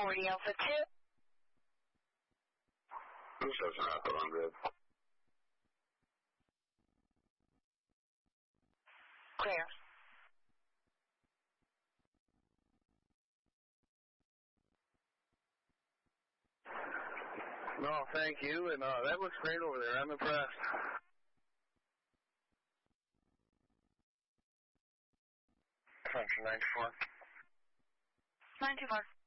40 Alpha 2. This is not the one good. Clear. No, thank you, and that looks great over there. I'm impressed. Function 94. 94.